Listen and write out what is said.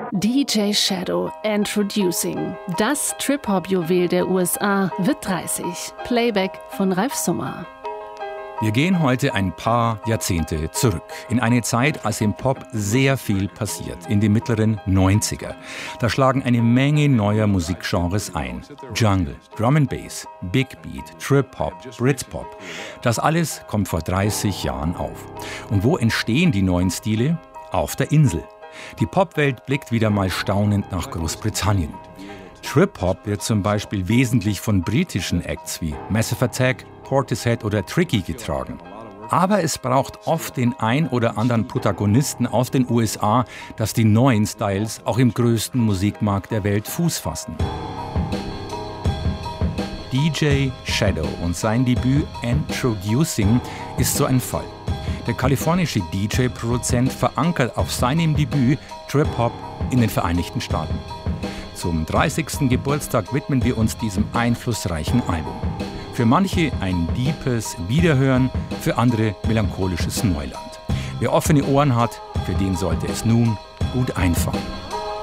DJ Shadow Introducing. Das Trip-Hop-Juwel der USA wird 30. Playback von Ralf Summer. Wir gehen heute ein paar Jahrzehnte zurück, in eine Zeit, als im Pop sehr viel passiert, in den mittleren 90er. Da schlagen eine Menge neuer Musikgenres ein. Jungle, Drum and Bass, Big Beat, Trip-Hop, Britpop. Das alles kommt vor 30 Jahren auf. Und wo entstehen die neuen Stile? Auf der Insel. Die Popwelt blickt wieder mal staunend nach Großbritannien. Trip-Hop wird zum Beispiel wesentlich von britischen Acts wie Massive Attack, Portishead oder Tricky getragen. Aber es braucht oft den ein oder anderen Protagonisten aus den USA, dass die neuen Styles auch im größten Musikmarkt der Welt Fuß fassen. DJ Shadow und sein Debüt Introducing ist so ein Fall. Der kalifornische DJ-Produzent verankert auf seinem Debüt Trip-Hop in den Vereinigten Staaten. Zum 30. Geburtstag widmen wir uns diesem einflussreichen Album. Für manche ein deepes Wiederhören, für andere melancholisches Neuland. Wer offene Ohren hat, für den sollte es nun gut einfahren.